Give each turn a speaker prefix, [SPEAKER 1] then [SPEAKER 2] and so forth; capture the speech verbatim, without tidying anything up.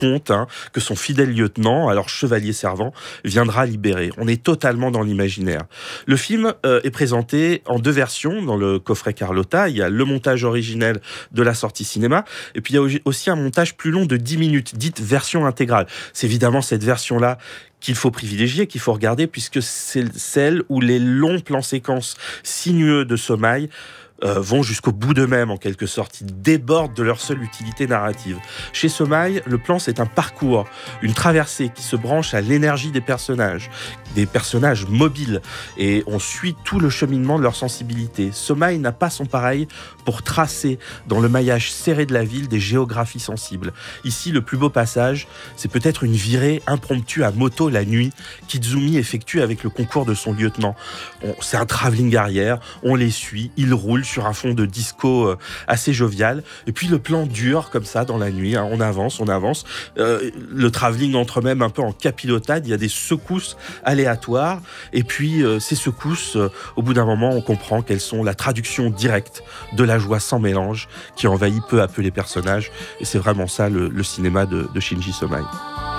[SPEAKER 1] compte hein, que son fidèle lieutenant, alors chevalier servant, viendra libérer. On est totalement dans l'imaginaire. Le film euh, est présenté en deux versions dans le coffret Carlotta. Il y a le montage originel de la sortie cinéma, et puis il y a aussi un montage plus long de dix minutes, dite version intégrale. C'est évidemment cette version-là qu'il faut privilégier, qu'il faut regarder, puisque c'est celle où les longs plans séquences sinueux de Sommeil Euh, vont jusqu'au bout d'eux-mêmes, en quelque sorte. Ils débordent de leur seule utilité narrative. Chez Sommeil, le plan, c'est un parcours, une traversée qui se branche à l'énergie des personnages, des personnages mobiles, et on suit tout le cheminement de leur sensibilité. Sommeil n'a pas son pareil pour tracer, dans le maillage serré de la ville, des géographies sensibles. Ici, le plus beau passage, c'est peut-être une virée impromptue à moto la nuit qu'Izumi effectue avec le concours de son lieutenant. On, c'est un travelling arrière, on les suit, ils roulent sur un fond de disco assez jovial, et puis le plan dure comme ça dans la nuit, hein. On avance, on avance, euh, le travelling entre même un peu en capilotade, il y a des secousses aléatoires, et puis euh, ces secousses, euh, au bout d'un moment, on comprend qu'elles sont la traduction directe de la joie sans mélange qui envahit peu à peu les personnages, et c'est vraiment ça le, le cinéma de, de Shinji Somai.